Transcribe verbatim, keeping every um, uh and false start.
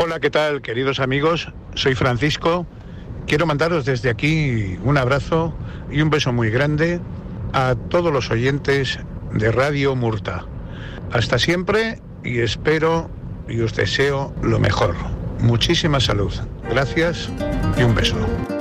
Hola, ¿qué tal, queridos amigos? Soy Francisco. Quiero mandaros desde aquí un abrazo y un beso muy grande a todos los oyentes de Radio Murta. Hasta siempre y espero y os deseo lo mejor. Muchísima salud. Gracias y un beso.